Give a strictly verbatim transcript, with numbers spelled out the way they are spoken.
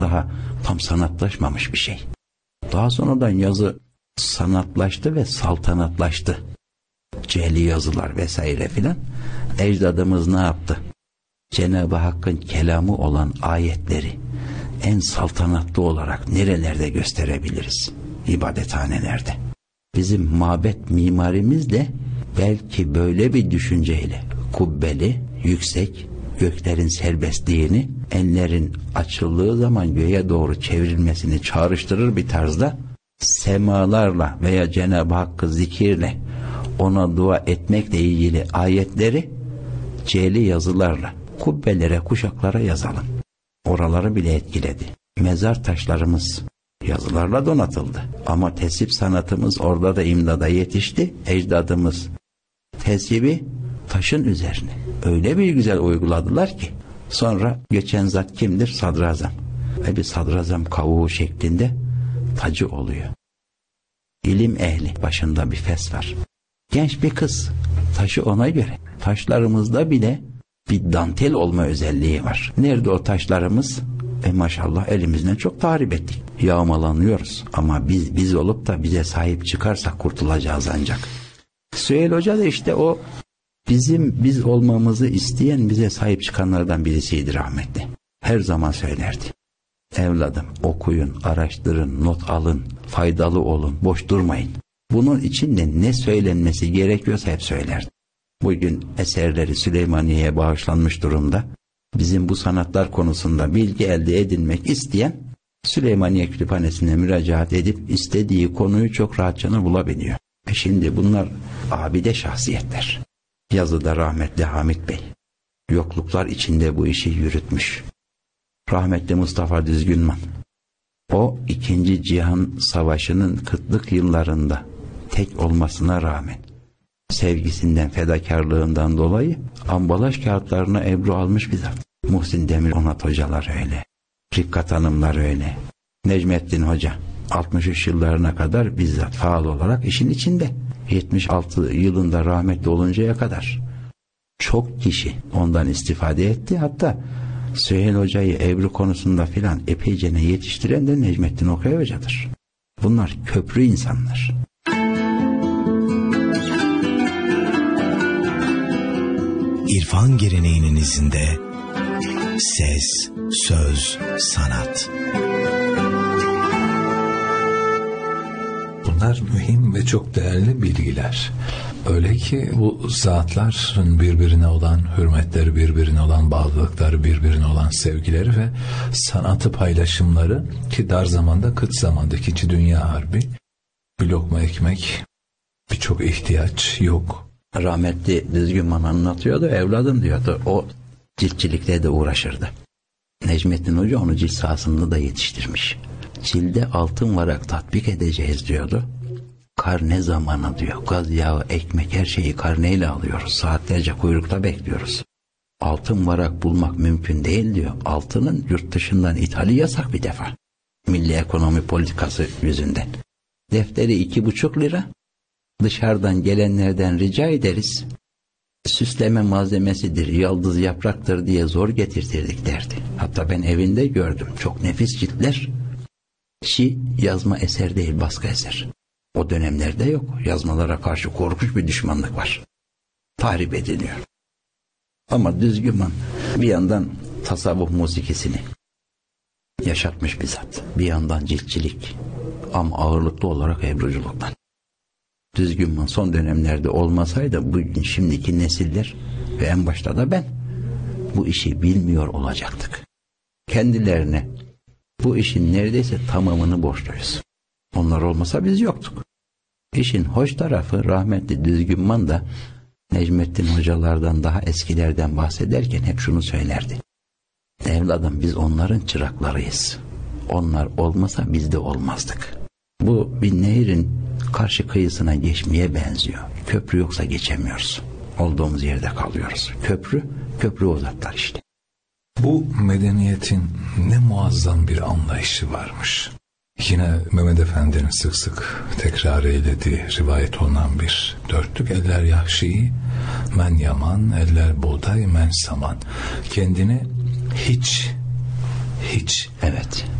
Daha tam sanatlaşmamış bir şey. Daha sonradan yazı sanatlaştı ve saltanatlaştı. Cehli yazılar vesaire filan. Ecdadımız ne yaptı? Cenab-ı Hakk'ın kelamı olan ayetleri en saltanatlı olarak nerelerde gösterebiliriz? İbadethanelerde. Bizim mabet mimarimiz de belki böyle bir düşünceyle kubbeli, yüksek, göklerin serbestliğini, enlerin açıldığı zaman göğe doğru çevrilmesini çağrıştırır bir tarzda semalarla veya Cenab-ı Hakk'ı zikirle, ona dua etmekle ilgili ayetleri cehli yazılarla kubbelere, kuşaklara yazalım. Oraları bile etkiledi. Mezar taşlarımız yazılarla donatıldı. Ama tesip sanatımız orada da imdada yetişti. Ecdadımız tesibi taşın üzerine öyle bir güzel uyguladılar ki sonra geçen zat kimdir? Sadrazam. Ve bir sadrazam kavuğu şeklinde tacı oluyor. İlim ehli, başında bir fes var. Genç bir kız, taşı ona göre. Taşlarımızda bile bir dantel olma özelliği var. Nerede o taşlarımız? E maşallah elimizden çok tahrip ettik. Yağmalanıyoruz. Ama biz biz olup da bize sahip çıkarsak kurtulacağız ancak. Süheyl Hoca da işte o bizim biz olmamızı isteyen, bize sahip çıkanlardan birisiydi rahmetli. Her zaman söylerdi. Evladım, okuyun, araştırın, not alın, faydalı olun, boş durmayın. Bunun için de ne söylenmesi gerekiyorsa hep söylerdi. Bugün eserleri Süleymaniye'ye bağışlanmış durumda. Bizim bu sanatlar konusunda bilgi elde edinmek isteyen Süleymaniye Kütüphanesi'ne müracaat edip istediği konuyu çok rahatça bulabiliyor. E şimdi bunlar abide şahsiyetler. Yazıda rahmetli Hamit Bey yokluklar içinde bu işi yürütmüş. Rahmetli Mustafa Düzgünman, o ikinci Cihan Savaşı'nın kıtlık yıllarında tek olmasına rağmen sevgisinden, fedakarlığından dolayı ambalaj kağıtlarına ebru almış bir zat. Muhsin Demir Onat hocalar öyle. Rikkat Hanımlar öyle. Necmettin Hoca altmış üç yıllarına kadar bizzat faal olarak işin içinde. yetmiş altı yılında rahmetli oluncaya kadar çok kişi ondan istifade etti. Hatta Süheyl Hoca'yı ebru konusunda filan epeyce ne yetiştiren de Necmettin Okay Hoca'dır. Bunlar köprü insanlar. İrfan geleneğinin izinde ses, söz, sanat. Bunlar mühim ve çok değerli bilgiler. Öyle ki bu zatların birbirine olan hürmetleri, birbirine olan bağlılıkları, birbirine olan sevgileri ve sanatı paylaşımları ki dar zamanda, kıt zamanda ikinci Dünya Harbi, bir lokma ekmek, birçok ihtiyaç yok. Rahmetli Düzgünman anlatıyordu, evladım diyordu, o ciltçilikle de uğraşırdı. Necmettin Hoca onu cilt sahasında da yetiştirmiş. Cilde altın varak tatbik edeceğiz diyordu. Karne zamanı diyor. Gaz, yağı, ekmek, her şeyi karneyle alıyoruz. Saatlerce kuyrukta bekliyoruz. Altın varak bulmak mümkün değil diyor. Altının yurt dışından ithali yasak bir defa. Milli ekonomi politikası yüzünden. Defteri iki buçuk lira. Dışarıdan gelenlerden rica ederiz. Süsleme malzemesidir, yaldız yapraktır diye zor getirtirdik derdi. Hatta ben evinde gördüm. Çok nefis ciltler. Ki yazma eser değil, baskı eser. O dönemlerde yok. Yazmalara karşı korkunç bir düşmanlık var. Tahrip ediliyor. Ama Düzgünman bir yandan tasavvuf musikisini yaşatmış bir zat. Bir yandan ciltçilik. Ama ağırlıklı olarak ebruculuktan. Düzgünman son dönemlerde olmasaydı bugün şimdiki nesiller ve en başta da ben bu işi bilmiyor olacaktık. Kendilerine bu işin neredeyse tamamını borçluyuz. Onlar olmasa biz yoktuk. İşin hoş tarafı rahmetli Düzgünman da Necmettin hocalardan daha eskilerden bahsederken hep şunu söylerdi. Evladım, biz onların çıraklarıyız. Onlar olmasa biz de olmazdık. Bu bir nehrin karşı kıyısına geçmeye benziyor. Köprü yoksa geçemiyoruz. Olduğumuz yerde kalıyoruz. Köprü, köprü uzaklar işte. Bu medeniyetin ne muazzam bir anlayışı varmış. Yine Mehmet Efendi'nin sık sık tekrar eylediği rivayet olunan bir dörtlük. Eller yahşi, men yaman, eller buğday, men saman. Kendini hiç Hiç. Evet.